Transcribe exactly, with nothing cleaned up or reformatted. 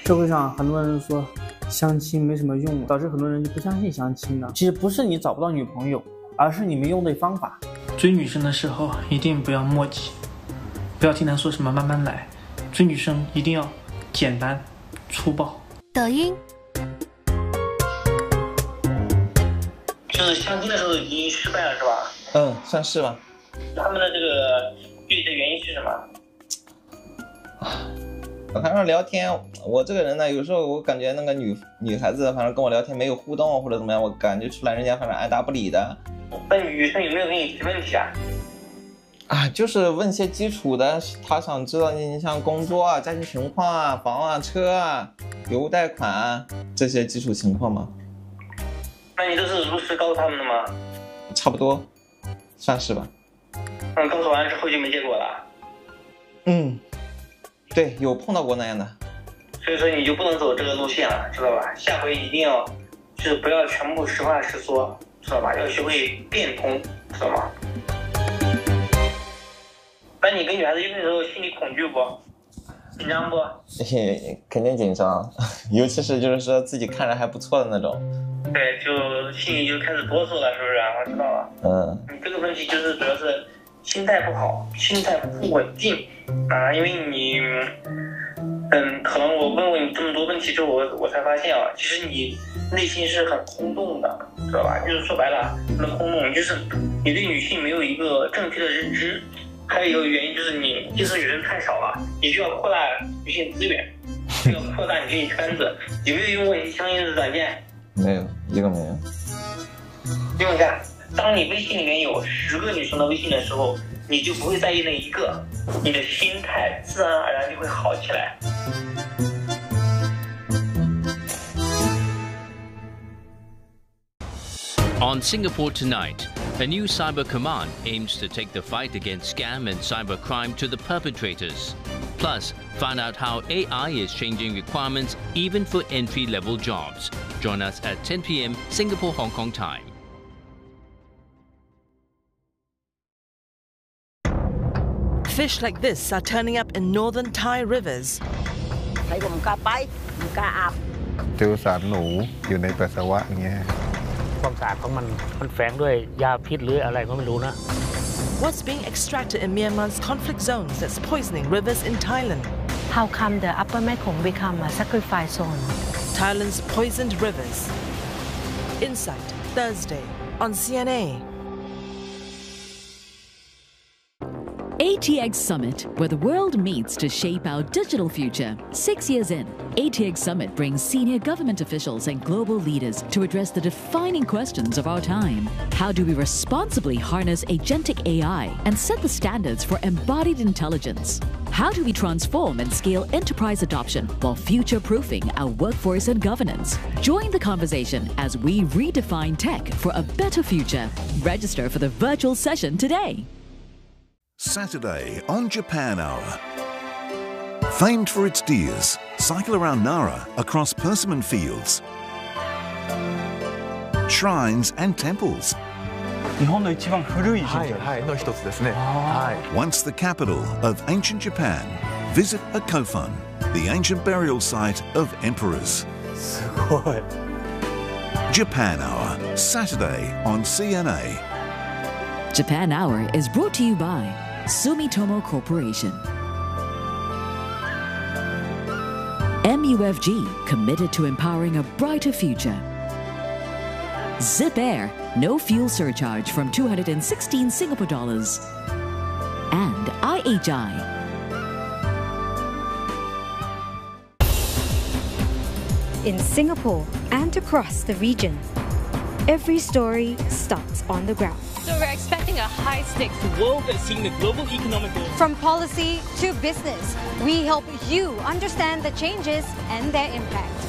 社会上很多人说相亲没什么用，导致很多人就不相信相亲了。其实不是你找不到女朋友，而是你没用对方法。追女生的时候一定不要磨叽，不要听他说什么慢慢来。追女生一定要简单粗暴。 抖音就是相亲的时候已经失败了是吧？ 嗯，算是吧。 他们的这个具体的原因是什么？ 反正聊天，我这个人呢，有时候我感觉那个女女孩子，反正跟我聊天没有互动或者怎么样，我感觉出来人家反正爱答不理的。 那女生有没有给你提问题啊？ 啊，就是问些基础的，她想知道你像工作啊、家庭情况啊、房啊、车啊、有无贷款啊这些基础情况嘛。 那你都是如实告诉他们的吗？ 差不多，算是吧。 嗯，告诉完之后就没结果了。 嗯。对，有碰到过那样的， 所以说你就不能走这个路线了，知道吧？下回一定要，就是不要全部实话实说，知道吧？要学会变通，知道吗？那你跟女孩子约会的时候心里恐惧不？紧张不？ 肯定紧张，尤其是就是说自己看着还不错的那种。 对，就心里就开始哆嗦了，是不是？我知道了。 嗯。 你这个问题就是主要是心态不好，心态不稳定啊，因为你，嗯，可能我问问你这么多问题之后，我我才发现啊，其实你内心是很空洞的，知道吧？就是说白了，很空洞，就是你对女性没有一个正确的认知。还有一个原因就是你接触女生太少了，你需要扩大女性资源，需要扩大女性圈子。有没有用过一些相应的软件？ 没有，一个没有。 用一下。当你微信里面有十个女生的微信的时候，你就不会在意那一个，你的心态自然而然就会好起来。 On Singapore Tonight, a new cyber command aims to take the fight against scam and cybercrime to the perpetrators. Plus, find out how A I is changing requirements even for entry-level jobs. Join us at ten p m Singapore Hong Kong time. Fish like this are turning up in northern Thai rivers. เจอสารหนูอยู่ในปัสสาวะอย่างเงี้ยความสะอาดของมันมันแฝงด้วยยาพิษหรืออะไรก็ไม่รู้นะ What's being extracted in Myanmar's conflict zones that's poisoning rivers in Thailand? How come the upper Mekong become a sacrifice zone? Thailand's poisoned rivers. Insight, Thursday on C N A. A T X Summit, where the world meets to shape our digital future. Six years in, A T X Summit brings senior government officials and global leaders to address the defining questions of our time. How do we responsibly harness agentic A I and set the standards for embodied intelligence? How do we transform and scale enterprise adoption while future-proofing our workforce and governance? Join the conversation as we redefine tech for a better future. Register for the virtual session today. Saturday on Japan Hour. Famed for its deers, cycle around Nara across persimmon fields, shrines and temples. Once the capital of ancient Japan, visit a Kofun, the ancient burial site of emperors. Japan Hour, Saturday on C N A. Japan Hour is brought to you by Sumitomo Corporation. M U F G, committed to empowering a brighter future. Zip Air, no fuel surcharge from two hundred sixteen Singapore dollars. And I H I. In Singapore and across the region, every story starts on the ground. So we're expecting a high-stakes world that's seeing the global economic growth. From policy to business, we help you understand the changes and their impact.